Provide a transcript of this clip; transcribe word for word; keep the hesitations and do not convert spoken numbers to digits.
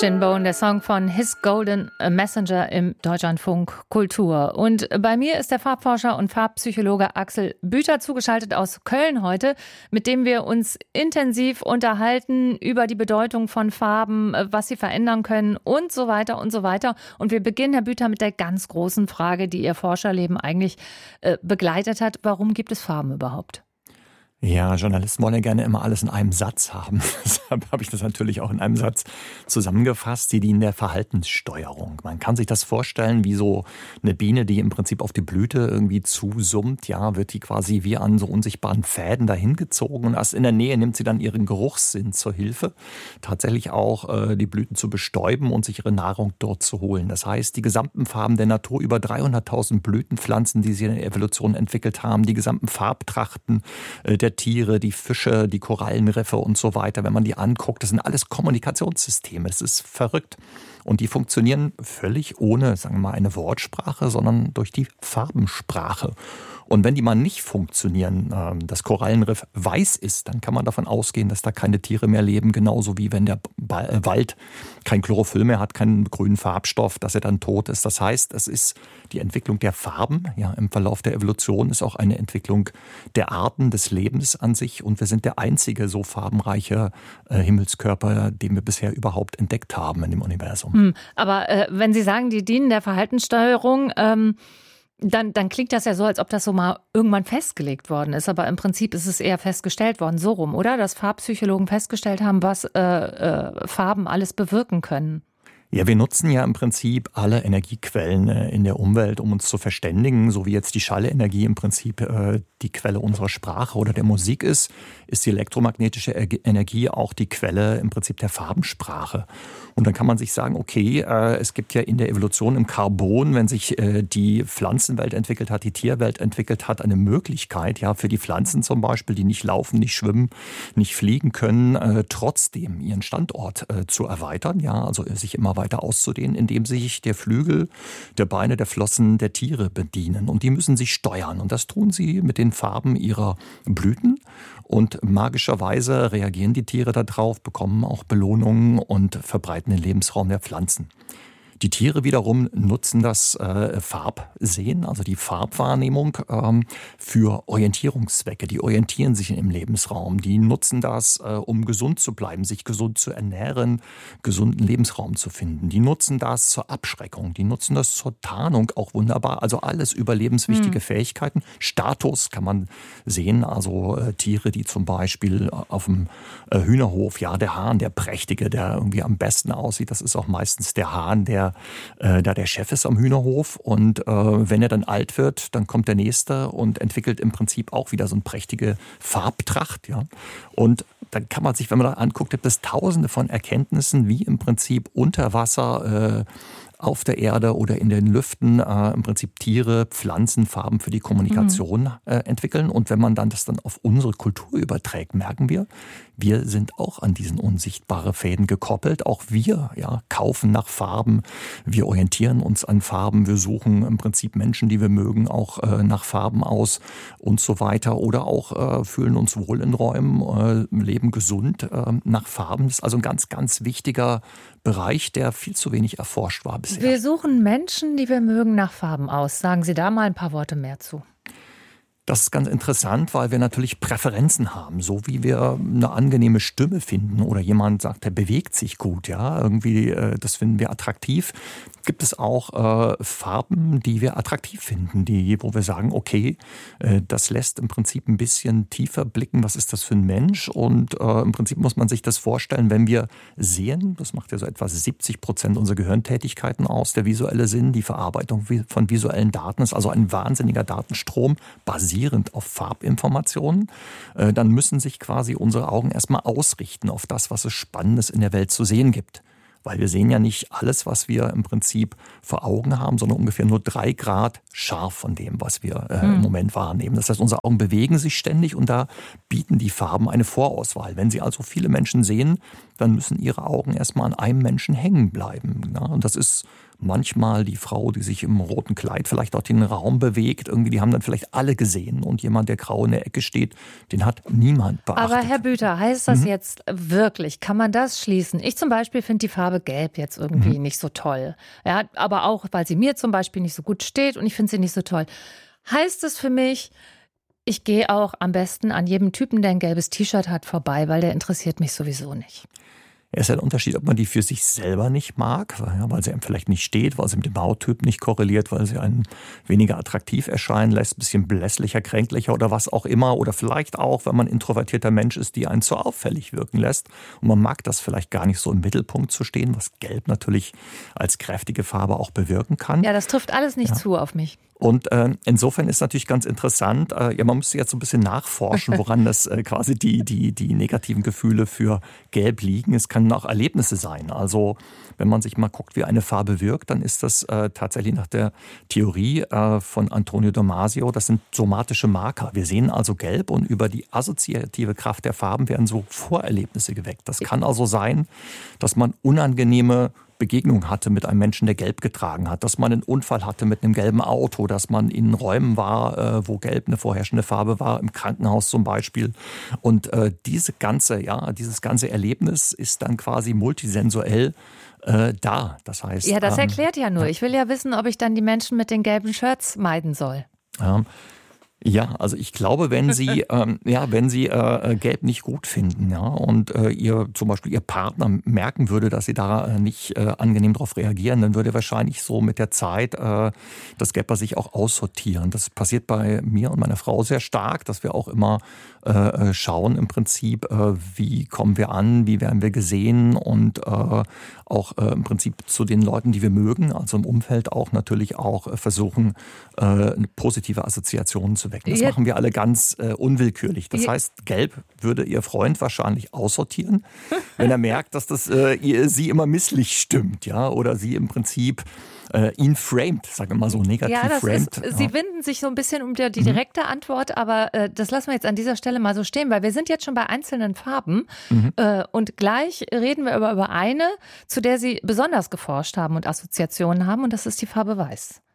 Shinbone, der Song von His Golden Messenger im Deutschlandfunk Kultur. Und bei mir ist der Farbforscher und Farbpsychologe Axel Büter zugeschaltet aus Köln heute, mit dem wir uns intensiv unterhalten über die Bedeutung von Farben, was sie verändern können und so weiter und so weiter. Und wir beginnen, Herr Büter, mit der ganz großen Frage, die Ihr Forscherleben eigentlich äh, begleitet hat. Warum gibt es Farben überhaupt? Ja, Journalisten wollen ja gerne immer alles in einem Satz haben. Deshalb habe ich das natürlich auch in einem Satz zusammengefasst. Sie dienen der Verhaltenssteuerung. Man kann sich das vorstellen wie so eine Biene, die im Prinzip auf die Blüte irgendwie zusummt. Ja, wird die quasi wie an so unsichtbaren Fäden dahin gezogen. Und erst in der Nähe nimmt sie dann ihren Geruchssinn zur Hilfe, tatsächlich auch äh, die Blüten zu bestäuben und sich ihre Nahrung dort zu holen. Das heißt, die gesamten Farben der Natur, über dreihunderttausend Blütenpflanzen, die sie in der Evolution entwickelt haben, die gesamten Farbtrachten äh, der Tiere, die Fische, die Korallenriffe und so weiter, wenn man die anguckt, das sind alles Kommunikationssysteme. Das ist verrückt. Und die funktionieren völlig ohne, sagen wir mal, eine Wortsprache, sondern durch die Farbensprache. Und wenn die mal nicht funktionieren, das Korallenriff weiß ist, dann kann man davon ausgehen, dass da keine Tiere mehr leben, genauso wie wenn der Wald kein Chlorophyll mehr hat, keinen grünen Farbstoff, dass er dann tot ist. Das heißt, es ist die Entwicklung der Farben, ja, im Verlauf der Evolution ist auch eine Entwicklung der Arten des Lebens an sich. Und wir sind der einzige so farbenreiche äh, Himmelskörper, den wir bisher überhaupt entdeckt haben in dem Universum. Hm, aber äh, wenn Sie sagen, die dienen der Verhaltenssteuerung, ähm Dann, dann klingt das ja so, als ob das so mal irgendwann festgelegt worden ist. Aber im Prinzip ist es eher festgestellt worden, so rum, oder? Dass Farbpsychologen festgestellt haben, was äh, äh, Farben alles bewirken können. Ja, wir nutzen ja im Prinzip alle Energiequellen in der Umwelt, um uns zu verständigen. So wie jetzt die Schallenergie im Prinzip äh, die Quelle unserer Sprache oder der Musik ist, ist die elektromagnetische Energie auch die Quelle im Prinzip der Farbensprache. Und dann kann man sich sagen, okay, äh, es gibt ja in der Evolution im Karbon, wenn sich äh, die Pflanzenwelt entwickelt hat, die Tierwelt entwickelt hat, eine Möglichkeit, ja, für die Pflanzen zum Beispiel, die nicht laufen, nicht schwimmen, nicht fliegen können, äh, trotzdem ihren Standort äh, zu erweitern, ja, also sich immer weiter auszudehnen, indem sich der Flügel, der Beine, der Flossen der Tiere bedienen. Und die müssen sich steuern. Und das tun sie mit den Farben ihrer Blüten. Und magischerweise reagieren die Tiere darauf, bekommen auch Belohnungen und verbreiten den Lebensraum der Pflanzen. Die Tiere wiederum nutzen das äh, Farbsehen, also die Farbwahrnehmung, ähm, für Orientierungszwecke. Die orientieren sich im Lebensraum. Die nutzen das, äh, um gesund zu bleiben, sich gesund zu ernähren, gesunden Lebensraum zu finden. Die nutzen das zur Abschreckung. Die nutzen das zur Tarnung auch wunderbar. Also alles überlebenswichtige mhm. Fähigkeiten. Status kann man sehen. Also äh, Tiere, die zum Beispiel auf dem äh, Hühnerhof, ja, der Hahn, der prächtige, der irgendwie am besten aussieht, das ist auch meistens der Hahn, der Äh, da der Chef ist am Hühnerhof und äh, wenn er dann alt wird, dann kommt der Nächste und entwickelt im Prinzip auch wieder so eine prächtige Farbtracht. Ja? Und dann kann man sich, wenn man da anguckt, gibt es tausende von Erkenntnissen, wie im Prinzip unter Wasser äh, auf der Erde oder in den Lüften äh, im Prinzip Tiere, Pflanzen, Farben für die Kommunikation mhm. äh, entwickeln. Und wenn man dann das dann auf unsere Kultur überträgt, merken wir, wir sind auch an diesen unsichtbaren Fäden gekoppelt. Auch wir ja, kaufen nach Farben, wir orientieren uns an Farben, wir suchen im Prinzip Menschen, die wir mögen, auch äh, nach Farben aus und so weiter. Oder auch äh, fühlen uns wohl in Räumen, äh, leben gesund äh, nach Farben. Das ist also ein ganz, ganz wichtiger Bereich, der viel zu wenig erforscht war bisher. Wir suchen Menschen, die wir mögen, nach Farben aus. Sagen Sie da mal ein paar Worte mehr zu. Das ist ganz interessant, weil wir natürlich Präferenzen haben. So wie wir eine angenehme Stimme finden oder jemand sagt, der bewegt sich gut, ja, irgendwie, das finden wir attraktiv. Gibt es auch äh, Farben, die wir attraktiv finden, die, wo wir sagen, okay, äh, das lässt im Prinzip ein bisschen tiefer blicken, was ist das für ein Mensch? Und äh, im Prinzip muss man sich das vorstellen, wenn wir sehen, das macht ja so etwa siebzig Prozent unserer Gehirntätigkeiten aus, der visuelle Sinn, die Verarbeitung von visuellen Daten ist also ein wahnsinniger Datenstrom, basierend auf Farbinformationen, äh, dann müssen sich quasi unsere Augen erstmal ausrichten auf das, was es Spannendes in der Welt zu sehen gibt. Weil wir sehen ja nicht alles, was wir im Prinzip vor Augen haben, sondern ungefähr nur drei Grad scharf von dem, was wir äh, mhm. im Moment wahrnehmen. Das heißt, unsere Augen bewegen sich ständig und da bieten die Farben eine Vorauswahl. Wenn Sie also viele Menschen sehen, dann müssen ihre Augen erstmal an einem Menschen hängen bleiben. Ja? Und das ist manchmal die Frau, die sich im roten Kleid vielleicht auch den Raum bewegt. Irgendwie, die haben dann vielleicht alle gesehen. Und jemand, der grau in der Ecke steht, den hat niemand beachtet. Aber Herr Büter, heißt das mhm. jetzt wirklich, kann man das schließen? Ich zum Beispiel finde die Farbe Gelb jetzt irgendwie mhm. nicht so toll. Ja, aber auch, weil sie mir zum Beispiel nicht so gut steht und ich finde sie nicht so toll. Heißt es für mich, ich gehe auch am besten an jedem Typen, der ein gelbes T-Shirt hat, vorbei, weil der interessiert mich sowieso nicht? Es ist ein Unterschied, ob man die für sich selber nicht mag, weil sie einem vielleicht nicht steht, weil sie mit dem Hauttyp nicht korreliert, weil sie einen weniger attraktiv erscheinen lässt, ein bisschen blässlicher, kränklicher oder was auch immer. Oder vielleicht auch, wenn man ein introvertierter Mensch ist, die einen zu auffällig wirken lässt. Und man mag das vielleicht gar nicht so im Mittelpunkt zu stehen, was Gelb natürlich als kräftige Farbe auch bewirken kann. Ja, das trifft alles nicht ja. zu auf mich. Und äh, insofern ist natürlich ganz interessant, äh, ja, man müsste jetzt so ein bisschen nachforschen, woran das äh, quasi die, die, die negativen Gefühle für Gelb liegen. Es können auch Erlebnisse sein. Also wenn man sich mal guckt, wie eine Farbe wirkt, dann ist das äh, tatsächlich nach der Theorie äh, von Antonio Damasio, das sind somatische Marker. Wir sehen also Gelb und über die assoziative Kraft der Farben werden so Vorerlebnisse geweckt. Das kann also sein, dass man unangenehme Begegnung hatte mit einem Menschen, der Gelb getragen hat, dass man einen Unfall hatte mit einem gelben Auto, dass man in Räumen war, wo Gelb eine vorherrschende Farbe war, im Krankenhaus zum Beispiel. Und äh, diese ganze, ja, dieses ganze Erlebnis ist dann quasi multisensuell äh, da. Das heißt, ja, das erklärt ja nur. Ähm, ich will ja wissen, ob ich dann die Menschen mit den gelben Shirts meiden soll. Ähm, Ja, also ich glaube, wenn Sie, ähm, ja, wenn Sie äh, Gelb nicht gut finden, ja, und äh, ihr zum Beispiel Ihr Partner merken würde, dass Sie da äh, nicht äh, angenehm darauf reagieren, dann würde wahrscheinlich so mit der Zeit äh, das Gelb bei sich auch aussortieren. Das passiert bei mir und meiner Frau sehr stark, dass wir auch immer äh, schauen im Prinzip, äh, wie kommen wir an, wie werden wir gesehen und äh, auch äh, im Prinzip zu den Leuten, die wir mögen, also im Umfeld auch natürlich auch äh, versuchen, äh, eine positive Assoziationen zu wecken. Das machen wir alle ganz äh, unwillkürlich. Das heißt, Gelb würde Ihr Freund wahrscheinlich aussortieren, wenn er merkt, dass das äh, ihr, Sie immer misslich stimmt, ja, oder Sie im Prinzip äh, ihn framed, sagen wir mal so negativ ja, das framed. Ist, Sie ja. winden sich so ein bisschen um die, die direkte mhm. Antwort, aber äh, das lassen wir jetzt an dieser Stelle mal so stehen, weil wir sind jetzt schon bei einzelnen Farben mhm. äh, und gleich reden wir über, über eine, zu der Sie besonders geforscht haben und Assoziationen haben und das ist die Farbe Weiß.